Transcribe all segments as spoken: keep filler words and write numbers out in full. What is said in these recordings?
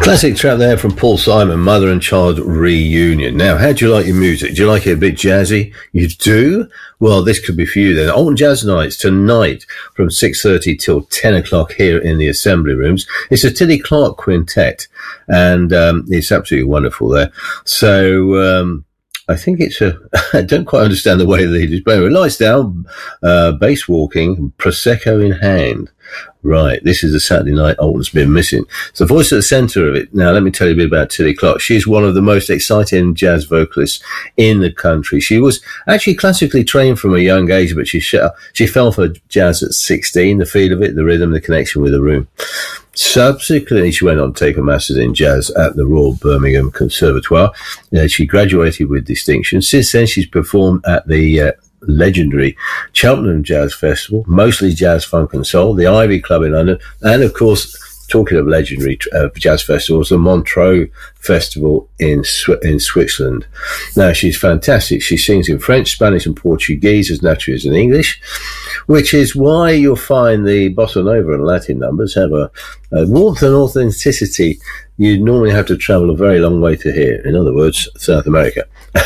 Classic track there from Paul Simon, Mother and Child Reunion. Now, how do you like your music? Do you like it a bit jazzy? You do? Well, this could be for you then. Alton Jazz Nights tonight from six thirty till ten o'clock here in the Assembly Rooms. It's a Tilly Clarke quintet, and um, it's absolutely wonderful there. So, um, I think it's a, I don't quite understand the way that it is, lights down, uh, bass walking, Prosecco in hand. Right, this is a Saturday night Alton's been missing. It's the voice at the centre of it. Now, let me tell you a bit about Tilly Clarke. She's one of the most exciting jazz vocalists in the country. She was actually classically trained from a young age, but she sh- she fell for jazz at sixteen, the feel of it, the rhythm, the connection with the room. Subsequently, she went on to take a master's in jazz at the Royal Birmingham Conservatoire. Uh, she graduated with distinction. Since then, she's performed at the uh, legendary Cheltenham Jazz Festival, mostly jazz, funk and soul, the Ivy Club in London, and of course, talking of legendary uh, jazz festivals, the Montreux Festival in Sw- in Switzerland. Now, she's fantastic. She sings in French, Spanish and Portuguese as naturally as in English, which is why you'll find the bossa nova and Latin numbers have a, a warmth and authenticity you normally have to travel a very long way to hear. In other words, South America.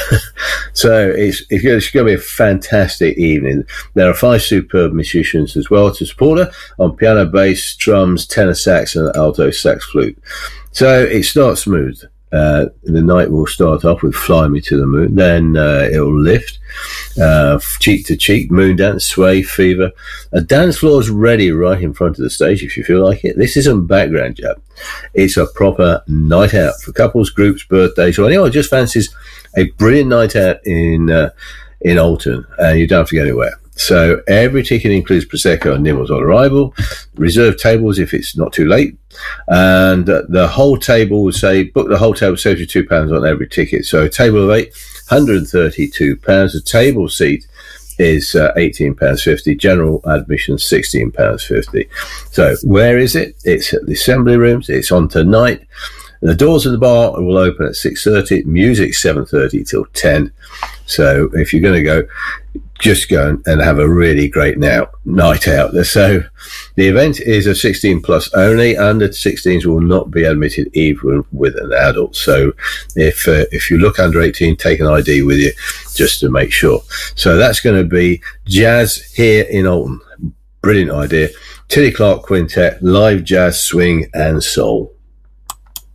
So it's, it's going to be a fantastic evening. There are five superb musicians as well to support her on piano, bass, drums, tenor sax and alto sax flute. So it starts smooth. Uh, the night will start off with Fly Me to the Moon, then uh, it'll lift, uh, cheek to cheek, moon dance, sway, fever. A dance floor's ready right in front of the stage if you feel like it. This isn't background jab. It's a proper night out for couples, groups, birthdays, or anyone who just fancies a brilliant night out in uh, in Alton, and you don't have to go anywhere. So every ticket includes Prosecco and nibbles on arrival, reserve tables if it's not too late, and uh, the whole table will say, book the whole table, seventy-two pounds on every ticket. So a table of eight, one hundred thirty-two pounds. A table seat is uh, eighteen pounds fifty. General admission, sixteen pounds fifty. So where is it? It's at the Assembly Rooms. It's on tonight. The doors of the bar will open at six thirty, music seven thirty till ten. So if you're going to go, just go and have a really great now, night out. So the event is a sixteen plus only. Under sixteens will not be admitted even with an adult. So if uh, if you look under eighteen, take an I D with you just to make sure. So that's going to be jazz here in Alton. Brilliant idea. Tilly Clarke Quintet, live jazz, swing and soul.